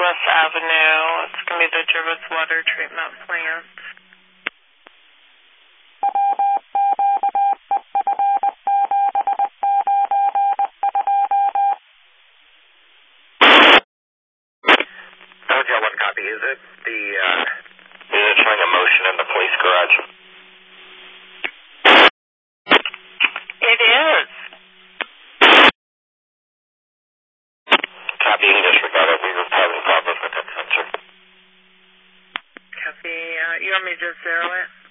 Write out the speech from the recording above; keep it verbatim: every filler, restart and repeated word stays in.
Northwest Avenue. It's going to be the Jervis Water Treatment Plant. Hotel one copy. Is it the, uh, is it showing a motion in the police garage? It is. Copy, you can disregard it. We were having problems with that sensor. Copy. Uh, you want me to just zero it?